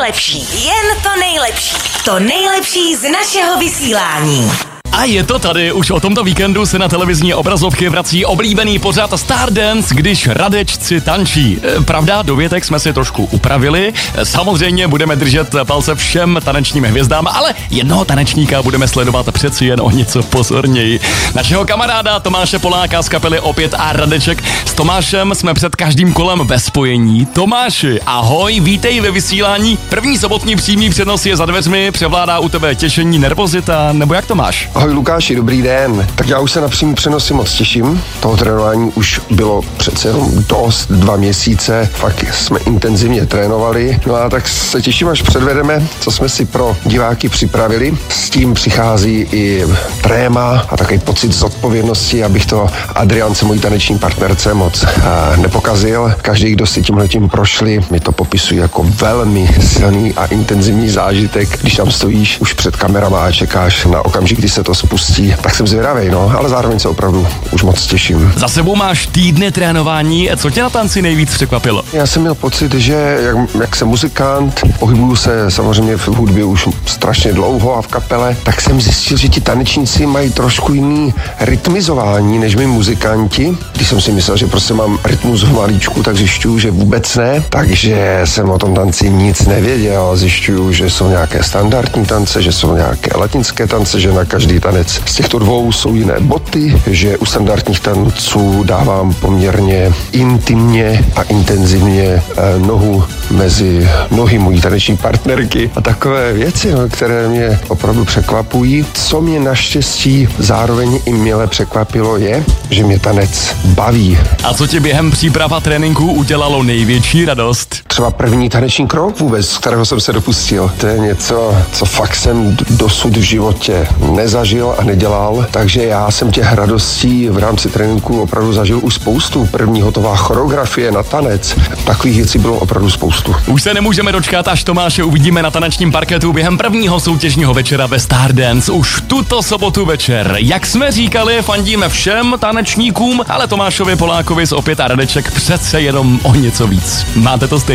nejlepší, jen to nejlepší. To nejlepší z našeho vysílání. A je to tady, už o tomto víkendu se na televizní obrazovky vrací oblíbený pořad Stardance, když Radečci tančí. Pravda, dovětek jsme si trošku upravili. Samozřejmě budeme držet palce všem tanečním hvězdám, ale jednoho tanečníka budeme sledovat přeci jen o něco pozorněji. Našeho kamaráda Tomáše Poláka z kapely Opět a Radeček. S Tomášem jsme před každým kolem ve spojení. Tomáši, ahoj, vítej ve vysílání. První sobotní přímý přenos je za dveřmi, převládá u tebe těšení, nervozita, nebo jak to máš? Ahoj Lukáši, dobrý den. Tak já už se na přímý přenosy moc těším. Toho trénování už bylo přece jenom dost, 2 měsíce. Fakt jsme intenzivně trénovali. No a tak se těším, až předvedeme, co jsme si pro diváky připravili. S tím přichází i tréma a takový pocit zodpovědnosti, abych to Adriance, mojí taneční partnerce, moc nepokazil. Každý, kdo si tímhletím prošli, mi to popisují jako velmi silný a intenzivní zážitek, když tam stojíš už před kamerama a čekáš na okamžik, kdy se to spustí, tak jsem zvědavej, ale zároveň se opravdu už moc těším. Za sebou máš týdny trénování, co tě na tanci nejvíc překvapilo? Já jsem měl pocit, že jak jsem muzikant, pohybuju se samozřejmě v hudbě už strašně dlouho a v kapele, tak jsem zjistil, že ti tanečníci mají trošku jiný rytmizování než my muzikanti. Když jsem si myslel, že prostě mám rytmus v malíčku, tak zjišťuju, že vůbec ne, takže jsem o tom tanci nic nevěděl. Zjišťuju, že jsou nějaké standardní tance, že jsou nějaké latinské tance, že na každý tanec z těchto dvou jsou jiné boty, že u standardních tanců dávám poměrně intimně a intenzivně nohu mezi nohy mojí taneční partnerky a takové věci, které mě opravdu překvapují. Co mě naštěstí zároveň i mile překvapilo je, že mě tanec baví. A co ti během příprav a tréninku udělalo největší radost? Třeba první taneční krok vůbec, z kterého jsem se dopustil. To je něco, co fakt jsem dosud v životě nezažil a nedělal, takže já jsem těch radostí v rámci tréninku opravdu zažil už spoustu. První hotová choreografie na tanec, takových věcí bylo opravdu spoustu. Už se nemůžeme dočkat, až Tomáše uvidíme na tanečním parketu během prvního soutěžního večera ve Stardance už tuto sobotu večer. Jak jsme říkali, fandíme všem tanečníkům, ale Tomášovi Polákovi z Opět a Radeček přece jenom o něco víc. Máte to stejně.